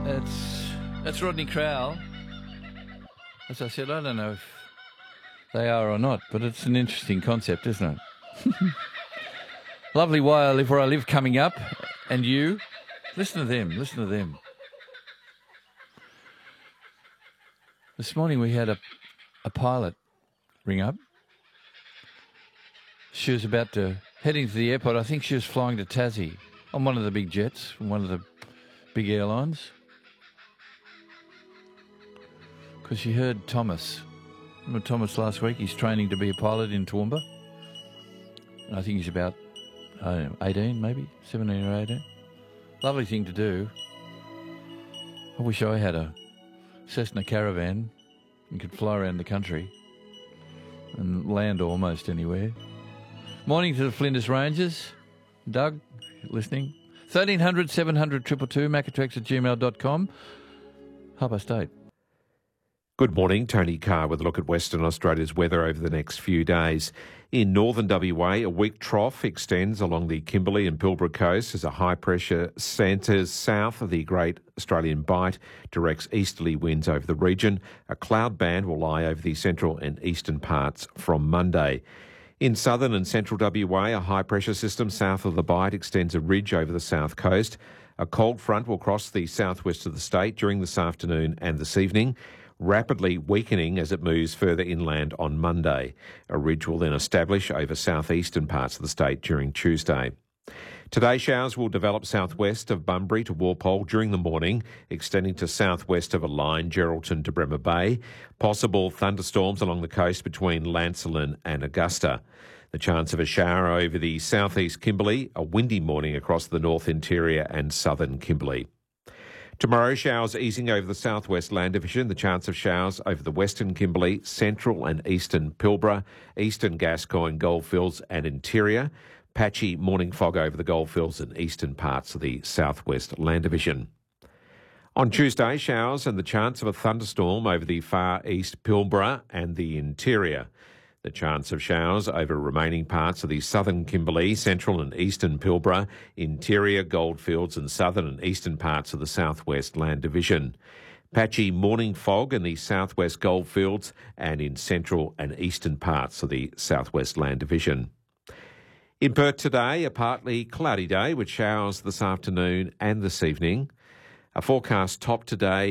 That's Rodney Crowell. As I said, I don't know if they are or not, but it's an interesting concept, isn't it? Lovely Why I Live Where I Live coming up, and you. Listen to them. This morning we had a pilot ring up. She was about to heading to the airport. I think she was flying to Tassie on one of the big jets from one of the big airlines. Because she heard Thomas. Remember Thomas last week? He's training to be a pilot in Toowoomba. And I think he's about, 18 maybe, 17 or 18. Lovely thing to do. I wish I had a Cessna Caravan and could fly around the country and land almost anywhere. Morning to the Flinders Rangers. Doug, listening. 1300 700 222, macatrax@gmail.com. Harbour State. Good morning, Tony Carr with a look at Western Australia's weather over the next few days. In northern WA, a weak trough extends along the Kimberley and Pilbara coast as a high pressure centres south of the Great Australian Bight directs easterly winds over the region. A cloud band will lie over the central and eastern parts from Monday. In southern and central WA, a high pressure system south of the Bight extends a ridge over the south coast. A cold front will cross the southwest of the state during this afternoon and this evening, rapidly weakening as it moves further inland on Monday. A ridge will then establish over southeastern parts of the state during Tuesday. Today, showers will develop southwest of Bunbury to Walpole during the morning, extending to southwest of a line, Geraldton to Bremer Bay. Possible thunderstorms along the coast between Lancelin and Augusta. The chance of a shower over the southeast Kimberley, a windy morning across the north interior and southern Kimberley. Tomorrow, showers easing over the southwest land division, the chance of showers over the western Kimberley, central and eastern Pilbara, eastern Gascoyne, Goldfields and interior. Patchy morning fog over the Goldfields and eastern parts of the southwest land division. On Tuesday, showers and the chance of a thunderstorm over the far east Pilbara and the interior. The chance of showers over remaining parts of the southern Kimberley, central and eastern Pilbara, interior Goldfields and southern and eastern parts of the southwest land division. Patchy morning fog in the southwest Goldfields and in central and eastern parts of the southwest land division. In Perth today, a partly cloudy day with showers this afternoon and this evening. A forecast top today